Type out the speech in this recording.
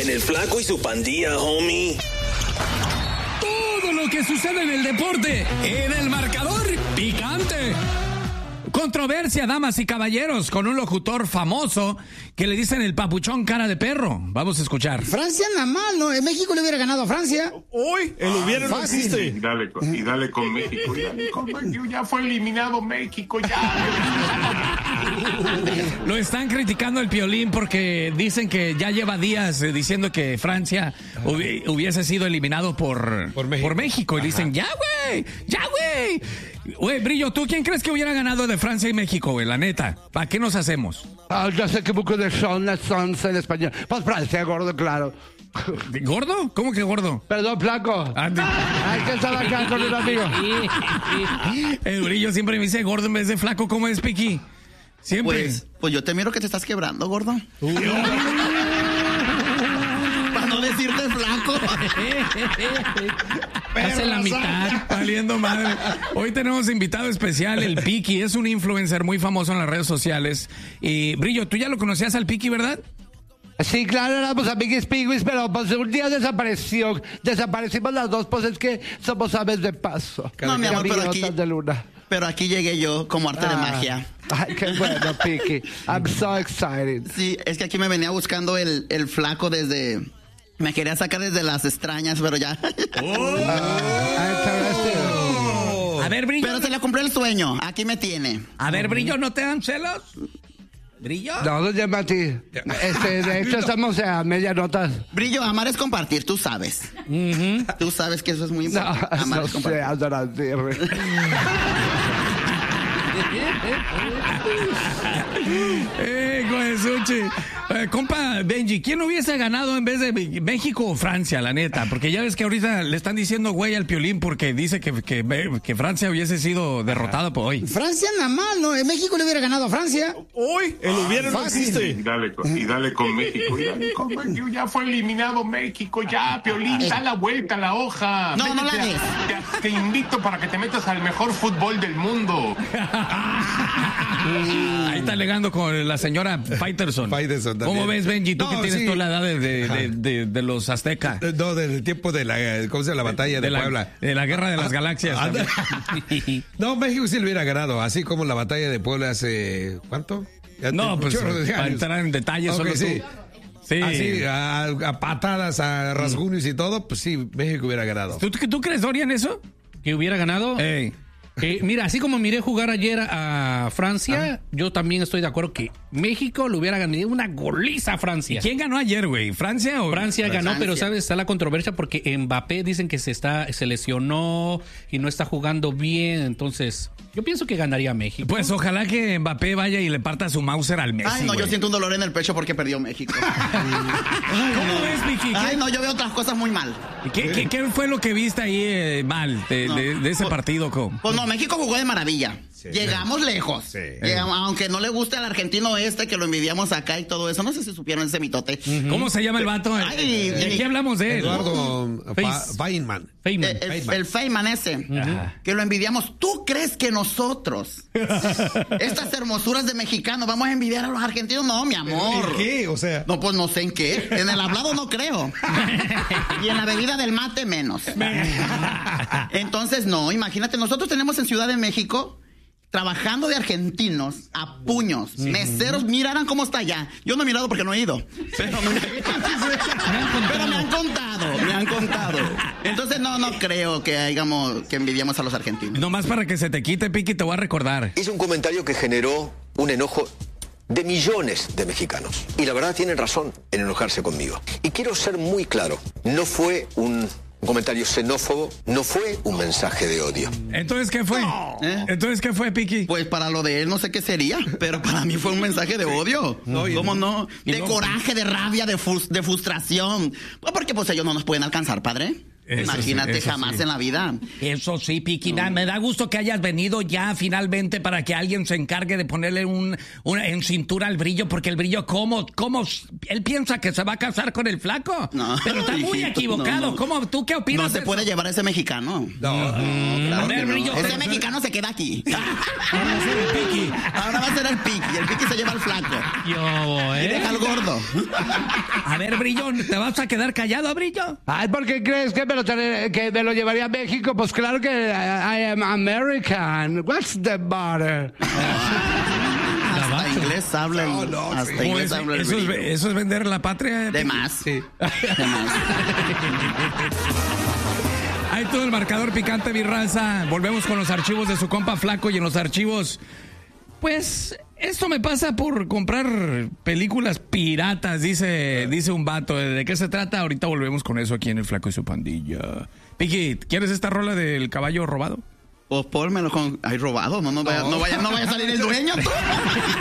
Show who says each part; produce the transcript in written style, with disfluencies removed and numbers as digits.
Speaker 1: En el Flaco y su pandilla, homie.
Speaker 2: Todo lo que sucede en el deporte, en el marcador picante. Controversia, damas y caballeros, con un locutor famoso que le dicen el papuchón cara de perro. Vamos a escuchar.
Speaker 3: Francia anda mal, ¿no? En México le hubiera ganado a Francia.
Speaker 4: Hoy el hubiera no existe.
Speaker 5: Y dale con México. Ya fue eliminado México, ya.
Speaker 2: Lo están criticando el Piolín porque dicen que ya lleva días diciendo que Francia hubiese sido eliminado por México. Y dicen, ya, güey. Güey, Brillo, ¿tú quién crees que hubiera ganado de Francia y México, güey? La neta. ¿Para qué nos hacemos?
Speaker 6: Ya sé que buco de son en español. Pues Francia, gordo, claro.
Speaker 2: ¿Gordo? ¿Cómo que gordo?
Speaker 6: Perdón, flaco. Hay que estar acá con un amigo.
Speaker 2: El Brillo siempre me dice gordo en vez de flaco. ¿Cómo es, Piqui? Siempre.
Speaker 7: Pues yo te miro que te estás quebrando, gordo. Para no decirte flaco.
Speaker 2: Hace la mitad, valiendo madre. Hoy tenemos invitado especial, el Piqui. Es un influencer muy famoso en las redes sociales. Y Brillo, tú ya lo conocías al Piqui, ¿verdad?
Speaker 6: Sí, claro, éramos amiguis piguis, pero pues un día desapareció. Desaparecimos las dos, pues es que somos aves de paso.
Speaker 7: No, mi amor, pero aquí llegué yo como arte de magia.
Speaker 6: Ay, qué bueno, Piqui. I'm so excited.
Speaker 7: Sí, es que aquí me venía buscando el flaco desde... Me quería sacar desde las extrañas, pero ya...
Speaker 2: A ver, Brillo.
Speaker 7: Pero se le cumplió el sueño. Aquí me tiene.
Speaker 2: A ver, Brillo, ¿no te dan celos? ¿Brillo?
Speaker 6: No llama a ti. De hecho, estamos a media nota.
Speaker 7: Brillo, amar es compartir, tú sabes. Tú sabes que eso es muy importante. Amar es compartir.
Speaker 2: Compa Benji, ¿quién hubiese ganado en vez de México o Francia, la neta? Porque ya ves que ahorita le están diciendo güey al Piolín porque dice que Francia hubiese sido derrotada por hoy.
Speaker 3: Francia anda mal, ¿no? En México le hubiera ganado a Francia.
Speaker 4: Hoy el hubiera no existe.
Speaker 5: Y dale con México. Ya fue eliminado México, ya, Piolín, da la vuelta a la hoja.
Speaker 7: No la des.
Speaker 5: Te invito para que te metas al mejor fútbol del mundo.
Speaker 2: Ahí está alegando con la señora Faitelson. ¿Cómo ves, Benji? Tú que tienes toda la edad de los aztecas.
Speaker 8: No, del tiempo de la, ¿cómo se llama? La batalla de Puebla.
Speaker 2: De la guerra de las galaxias.
Speaker 8: No, México sí lo hubiera ganado, así como la batalla de Puebla hace, ¿cuánto?
Speaker 2: No, pues para entrar en detalles solo
Speaker 8: sí.
Speaker 2: tú. Sí.
Speaker 8: Así, a patadas, a rasguños y todo, pues sí, México hubiera ganado.
Speaker 2: ¿Tú crees, Dorian, eso?
Speaker 9: ¿Que hubiera ganado? Mira, así como miré jugar ayer a Francia, yo también estoy de acuerdo que México le hubiera ganado una goliza a Francia.
Speaker 2: ¿Quién ganó ayer, güey? ¿Francia o...?
Speaker 9: Francia ganó, pero ¿sabes? Está la controversia porque Mbappé dicen que se lesionó y no está jugando bien, entonces... Yo pienso que ganaría México.
Speaker 2: Pues ojalá que Mbappé vaya y le parta su Mauser al Messi.
Speaker 7: Ay, no, yo siento un dolor en el pecho porque perdió México.
Speaker 2: ¿Cómo ves, Vicky?
Speaker 7: Ay, no, yo veo otras cosas muy mal.
Speaker 2: ¿Qué fue lo que viste ahí mal de ese partido?
Speaker 7: Pues no, México jugó de maravilla. Sí. Llegamos lejos. Sí. Aunque no le guste al argentino que lo envidiamos acá y todo eso. No sé si supieron ese mitote.
Speaker 2: ¿Cómo se llama el vato? ¿De qué hablamos de él?
Speaker 8: Eduardo Feynman.
Speaker 7: El Feynman ese. Que lo envidiamos. ¿Tú crees que nosotros, estas hermosuras de mexicanos, vamos a envidiar a los argentinos? No, mi amor.
Speaker 8: ¿En qué? O sea...
Speaker 7: No, pues no sé en qué. En el hablado no creo. Y en la bebida del mate menos. Entonces, no, imagínate. Nosotros tenemos en Ciudad de México... trabajando de argentinos a puños, meseros, miraran cómo está allá. Yo no he mirado porque no he ido. Pero me han contado. Entonces no creo que envidiamos a los argentinos.
Speaker 2: Nomás para que se te quite, Piqui, te voy a recordar.
Speaker 1: Hizo un comentario que generó un enojo de millones de mexicanos. Y la verdad tienen razón en enojarse conmigo. Y quiero ser muy claro, no fue un comentario xenófobo, no fue un mensaje de odio.
Speaker 2: ¿Entonces qué fue? ¿Entonces qué fue, Piqui?
Speaker 7: Pues para lo de él no sé qué sería, pero para mí fue un mensaje de odio. ¿Cómo no? De coraje, de rabia, de frustración. Porque pues ellos no nos pueden alcanzar, padre. Imagínate, jamás en la vida.
Speaker 2: Eso sí, Piqui, me da gusto que hayas venido ya finalmente para que alguien se encargue de ponerle en cintura al Brillo, porque el Brillo, ¿cómo? Él piensa que se va a casar con el flaco. No, pero está muy equivocado. No. ¿Tú qué opinas?
Speaker 7: No se puede llevar a ese mexicano.
Speaker 2: Claro, a ver, Brillo.
Speaker 7: Ese mexicano se queda aquí. Ahora va a ser el Piqui. Ahora va a ser el Piqui. El Piqui se lleva al flaco. Y deja al gordo.
Speaker 2: A ver, Brillo, ¿te vas a quedar callado, Brillo?
Speaker 6: Ay, ¿por qué crees que me lo llevaría a México? Pues claro que I am American. What's the matter?
Speaker 7: Hasta inglés habla. Hasta inglés habla.
Speaker 2: Eso es vender la patria.
Speaker 7: De más.
Speaker 2: Sí.
Speaker 7: De más.
Speaker 2: Ahí todo el marcador picante, mi raza. Volvemos con los archivos de su compa Flaco, y en los archivos, pues, esto me pasa por comprar películas piratas, dice un vato. ¿De qué se trata? Ahorita volvemos con eso aquí en El Flaco y su Pandilla. Piqui, ¿quieres esta rola del caballo robado?
Speaker 7: Pues pónmelo con... ¿Hay robado? No vaya a salir el dueño.